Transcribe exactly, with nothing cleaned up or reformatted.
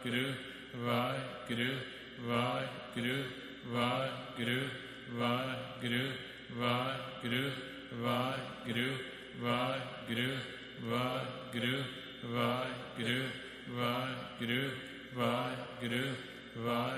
Waheguru Waheguru Waheguru Waheguru Waheguru Waheguru Waheguru Waheguru Waheguru Waheguru Waheguru Waheguru ਵਾਹਿ